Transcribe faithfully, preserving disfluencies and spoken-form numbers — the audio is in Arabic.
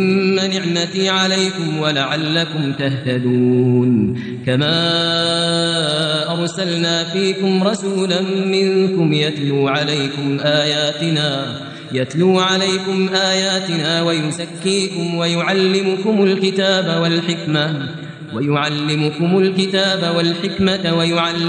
نعمتي عليكم ولعلكم تهتدون كما أرسلنا فيكم رسولا منكم يتلو عليكم آياتنا يتلو عليكم آياتنا ويزكيكم ويعلمكم الكتاب والحكمة ويعلمكم الكتاب والحكمة ويعلمكم